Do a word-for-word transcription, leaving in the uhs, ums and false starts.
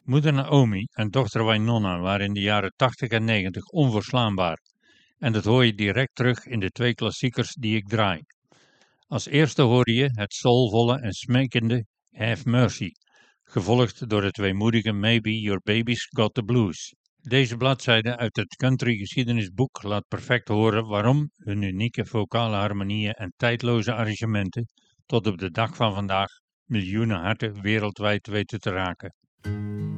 Moeder Naomi en dochter Wynonna waren in de jaren tachtig en negentig onverslaanbaar. En dat hoor je direct terug in de twee klassiekers die ik draai. Als eerste hoorde je het soulvolle en smekende Have Mercy, gevolgd door het weemoedige Maybe Your Baby's Got the Blues. Deze bladzijde uit het country geschiedenisboek laat perfect horen waarom hun unieke vocale harmonieën en tijdloze arrangementen tot op de dag van vandaag miljoenen harten wereldwijd weten te raken.